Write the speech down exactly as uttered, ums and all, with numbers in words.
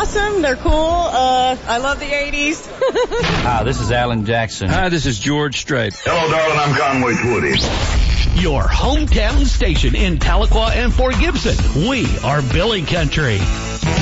awesome. They're cool. Uh, I love the eighties. Hi, this is Alan Jackson. Hi, this is George Strait. Hello, darling. I'm Conway Twitty. Your hometown station in Tahlequah and Fort Gibson. We are Billy Country.